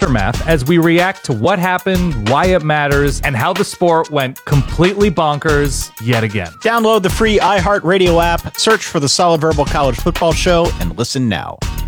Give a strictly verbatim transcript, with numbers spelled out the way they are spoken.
aftermath as we react to what happened, why it matters, and how the sport went completely bonkers yet again. Download the free iHeartRadio app, search for the Solid Verbal College Football Show, and listen now.